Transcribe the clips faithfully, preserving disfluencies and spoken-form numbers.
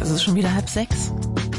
Es ist schon wieder halb sechs.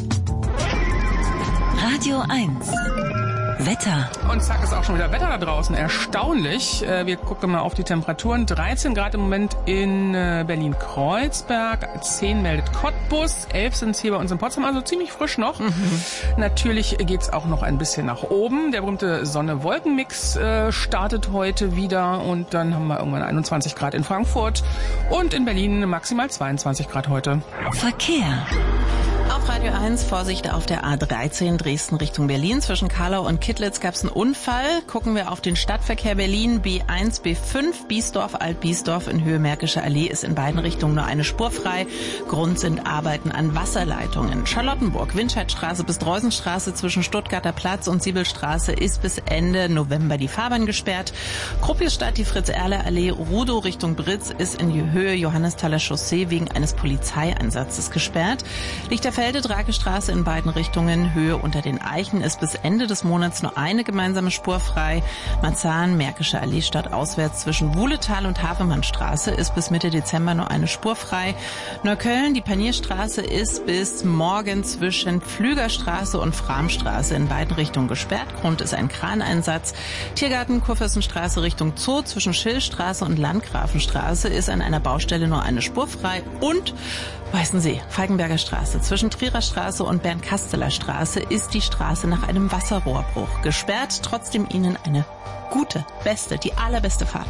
Radio eins. Wetter. Und zack, ist auch schon wieder Wetter da draußen. Erstaunlich. Wir gucken mal auf die Temperaturen. dreizehn Grad im Moment in Berlin-Kreuzberg. zehn meldet Cottbus. elf sind es hier bei uns in Potsdam. Also ziemlich frisch noch. Mhm. Natürlich geht's auch noch ein bisschen nach oben. Der berühmte Sonne-Wolken-Mix äh, startet heute wieder. Und dann haben wir irgendwann einundzwanzig Grad in Frankfurt. Und in Berlin maximal zweiundzwanzig Grad heute. Verkehr. Auf Radio eins, Vorsicht auf der A dreizehn Dresden Richtung Berlin. Zwischen Karlau und Kittlitz gab es einen Unfall. Gucken wir auf den Stadtverkehr Berlin. B eins, B fünf, Biesdorf, Alt-Biesdorf in Höhe Märkische Allee ist in beiden Richtungen nur eine Spur frei. Grund sind Arbeiten an Wasserleitungen. Charlottenburg, Windscheidstraße bis Dreusenstraße zwischen Stuttgarter Platz und Siebelstraße ist bis Ende November die Fahrbahn gesperrt. Kruppisstadt, die Fritz-Erler-Allee, Rudow Richtung Britz ist in Höhe Johannesthaler Chaussee wegen eines Polizeieinsatzes gesperrt. Lichterfelde, Drakestraße in beiden Richtungen, Höhe unter den Eichen ist bis Ende des Monats nur eine gemeinsame Spur frei. Marzahn, Märkische Allee stadtauswärts zwischen Wuhletal und Havemannstraße ist bis Mitte Dezember nur eine Spur frei. Neukölln, die Panierstraße ist bis morgen zwischen Pflügerstraße und Framstraße in beiden Richtungen gesperrt. Grund ist ein Kraneinsatz. Tiergarten, Kurfürstenstraße Richtung Zoo zwischen Schillstraße und Landgrafenstraße ist an einer Baustelle nur eine Spur frei. Und Weißensee, Falkenberger Straße zwischen Trierer Straße und Bernd-Kasteler Straße ist die Straße nach einem Wasserrohrbruch gesperrt. Trotzdem Ihnen eine gute, beste, die allerbeste Fahrt.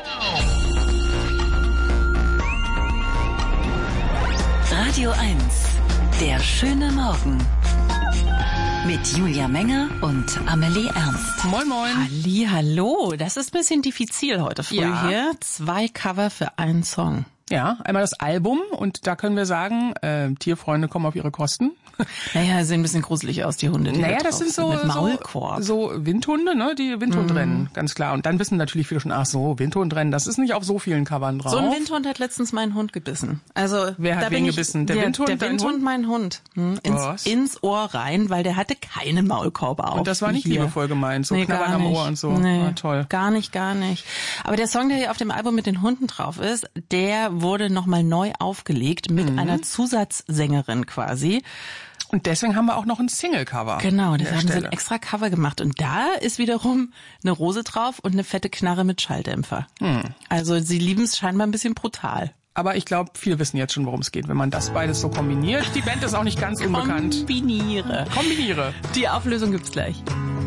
Radio eins. Der schöne Morgen. Mit Julia Menger und Amelie Ernst. Moin, moin. Halli, hallo. Das ist ein bisschen diffizil heute früh ja. hier. Zwei Cover für einen Song. Ja, einmal das Album und da können wir sagen, äh, Tierfreunde kommen auf ihre Kosten. Naja, sehen ein bisschen gruselig aus, die Hunde. Die naja, da das sind so, mit Maulkorb. so, so Windhunde, ne, die Windhundrennen, mm. ganz klar. Und dann wissen natürlich viele schon, ach so, Windhundrennen, das ist nicht auf so vielen Covern drauf. So ein Windhund hat letztens meinen Hund gebissen. Also wer hat da wen bin ich, gebissen? Der, der Windhund? Der Windhund, Hund? mein Hund. Hm, ins, ins Ohr rein, weil der hatte keine Maulkorbe auf. Und das war nicht hier. liebevoll gemeint, so nee, knabbern am Ohr und so. Nee, ah, toll. Gar nicht, gar nicht. Aber der Song, der hier auf dem Album mit den Hunden drauf ist, der wurde nochmal neu aufgelegt mit mhm. einer Zusatzsängerin quasi. Und deswegen haben wir auch noch ein Single-Cover. Genau, das haben sie ein extra Cover gemacht. Und da ist wiederum eine Rose drauf und eine fette Knarre mit Schalldämpfer. Hm. Also sie lieben es scheinbar ein bisschen brutal. Aber ich glaube, viele wissen jetzt schon, worum es geht, wenn man das beides so kombiniert. Die Band ist auch nicht ganz unbekannt. Kombiniere. Kombiniere. Die Auflösung gibt's gleich.